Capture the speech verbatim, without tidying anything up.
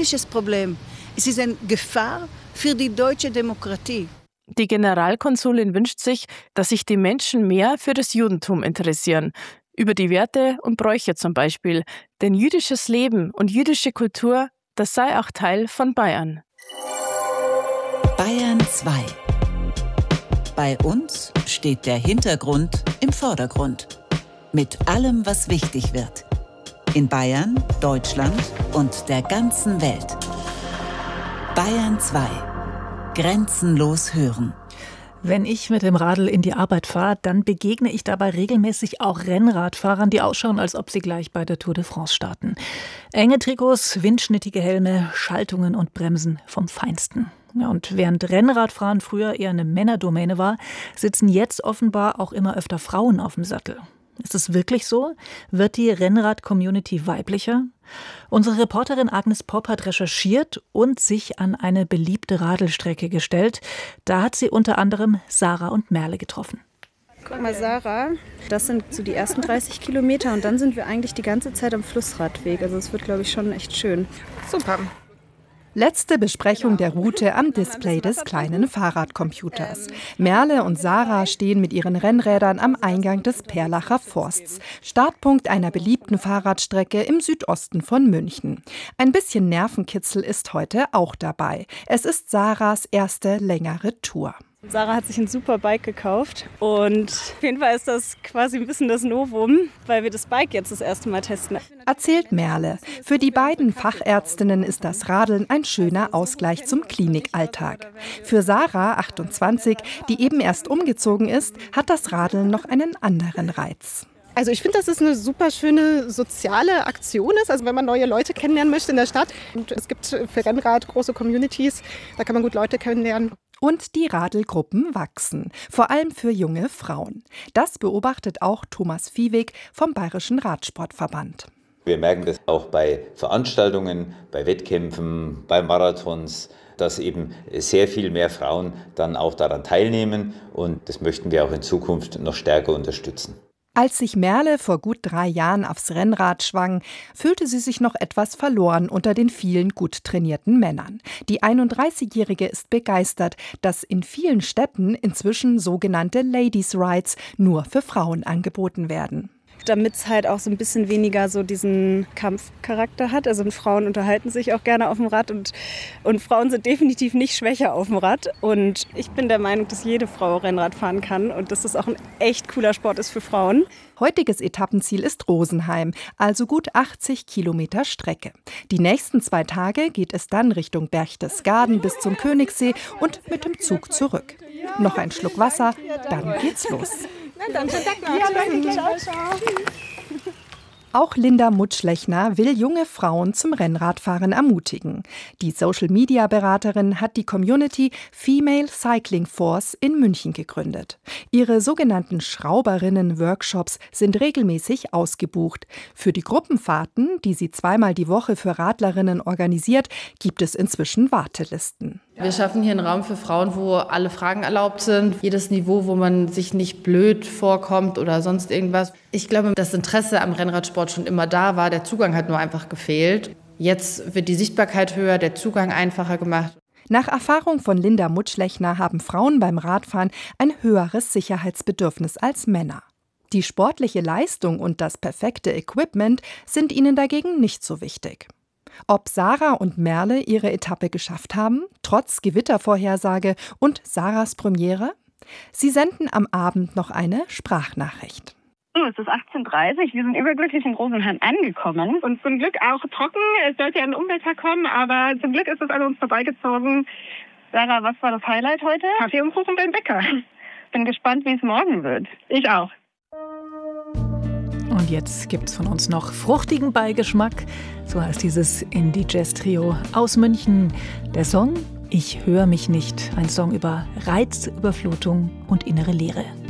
jüdisches Problem. Es ist eine Gefahr für die deutsche Demokratie. Die Generalkonsulin wünscht sich, dass sich die Menschen mehr für das Judentum interessieren. Über die Werte und Bräuche zum Beispiel. Denn jüdisches Leben und jüdische Kultur, das sei auch Teil von Bayern. Bayern zwei. Bei uns steht der Hintergrund im Vordergrund. Mit allem, was wichtig wird. In Bayern, Deutschland und der ganzen Welt. Bayern zwei. Grenzenlos hören. Wenn ich mit dem Radl in die Arbeit fahre, dann begegne ich dabei regelmäßig auch Rennradfahrern, die ausschauen, als ob sie gleich bei der Tour de France starten. Enge Trikots, windschnittige Helme, Schaltungen und Bremsen vom Feinsten. Ja, und während Rennradfahren früher eher eine Männerdomäne war, sitzen jetzt offenbar auch immer öfter Frauen auf dem Sattel. Ist es wirklich so? Wird die Rennrad-Community weiblicher? Unsere Reporterin Agnes Popp hat recherchiert und sich an eine beliebte Radelstrecke gestellt. Da hat sie unter anderem Sarah und Merle getroffen. Guck mal, Sarah, das sind so die ersten dreißig Kilometer und dann sind wir eigentlich die ganze Zeit am Flussradweg. Also es wird, glaube ich, schon echt schön. Super. Letzte Besprechung der Route am Display des kleinen Fahrradcomputers. Merle und Sarah stehen mit ihren Rennrädern am Eingang des Perlacher Forsts, Startpunkt einer beliebten Fahrradstrecke im Südosten von München. Ein bisschen Nervenkitzel ist heute auch dabei. Es ist Sarahs erste längere Tour. Sarah hat sich ein super Bike gekauft und auf jeden Fall ist das quasi ein bisschen das Novum, weil wir das Bike jetzt das erste Mal testen. Erzählt Merle. Für die beiden Fachärztinnen ist das Radeln ein schöner Ausgleich zum Klinikalltag. Für Sarah, achtundzwanzig, die eben erst umgezogen ist, hat das Radeln noch einen anderen Reiz. Also ich finde, dass es eine super schöne soziale Aktion ist, also wenn man neue Leute kennenlernen möchte in der Stadt. Und es gibt für Rennrad große Communities, da kann man gut Leute kennenlernen. Und die Radelgruppen wachsen, vor allem für junge Frauen. Das beobachtet auch Thomas Viehweg vom Bayerischen Radsportverband. Wir merken das auch bei Veranstaltungen, bei Wettkämpfen, bei Marathons, dass eben sehr viel mehr Frauen dann auch daran teilnehmen. Und das möchten wir auch in Zukunft noch stärker unterstützen. Als sich Merle vor gut drei Jahren aufs Rennrad schwang, fühlte sie sich noch etwas verloren unter den vielen gut trainierten Männern. Die einunddreißigjährige ist begeistert, dass in vielen Städten inzwischen sogenannte Ladies Rides nur für Frauen angeboten werden. Damit es halt auch so ein bisschen weniger so diesen Kampfcharakter hat. Also Frauen unterhalten sich auch gerne auf dem Rad und, und Frauen sind definitiv nicht schwächer auf dem Rad. Und ich bin der Meinung, dass jede Frau Rennrad fahren kann und dass das auch ein echt cooler Sport ist für Frauen. Heutiges Etappenziel ist Rosenheim, also gut achtzig Kilometer Strecke. Die nächsten zwei Tage geht es dann Richtung Berchtesgaden bis zum Königssee und mit dem Zug zurück. Noch ein Schluck Wasser, dann geht's los. Dann schönen Tag noch. Ja, danke. Ciao, ciao. Auch Linda Mutschlechner will junge Frauen zum Rennradfahren ermutigen. Die Social-Media-Beraterin hat die Community Female Cycling Force in München gegründet. Ihre sogenannten Schrauberinnen-Workshops sind regelmäßig ausgebucht. Für die Gruppenfahrten, die sie zweimal die Woche für Radlerinnen organisiert, gibt es inzwischen Wartelisten. Wir schaffen hier einen Raum für Frauen, wo alle Fragen erlaubt sind. Jedes Niveau, wo man sich nicht blöd vorkommt oder sonst irgendwas. Ich glaube, das Interesse am Rennradsport schon immer da war. Der Zugang hat nur einfach gefehlt. Jetzt wird die Sichtbarkeit höher, der Zugang einfacher gemacht. Nach Erfahrung von Linda Mutschlechner haben Frauen beim Radfahren ein höheres Sicherheitsbedürfnis als Männer. Die sportliche Leistung und das perfekte Equipment sind ihnen dagegen nicht so wichtig. Ob Sarah und Merle ihre Etappe geschafft haben, trotz Gewittervorhersage und Sarahs Premiere? Sie senden am Abend noch eine Sprachnachricht. Es ist achtzehn Uhr dreißig, wir sind überglücklich in Rosenheim angekommen. Und zum Glück auch trocken, es sollte ja ein Unwetter kommen, aber zum Glück ist es an uns vorbeigezogen. Sarah, was war das Highlight heute? Kaffee und Kuchen beim Bäcker. Bin gespannt, wie es morgen wird. Ich auch. Und jetzt gibt's von uns noch fruchtigen Beigeschmack. So heißt dieses Indie-Jazz-Trio aus München. Der Song Ich höre mich nicht. Ein Song über Reizüberflutung und innere Leere.